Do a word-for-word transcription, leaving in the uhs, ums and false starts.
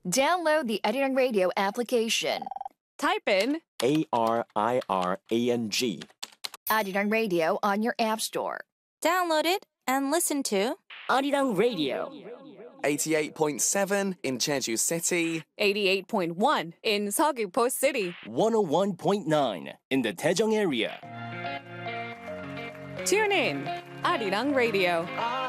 Download the Arirang Radio application. Type in A R I R A N G. Arirang Radio on your app store. Download it and listen to Arirang Radio. eighty-eight point seven in Jeju City. eighty-eight point one in Seogwipo City. one oh one point nine in the Daejeong area. Tune in, Arirang Radio.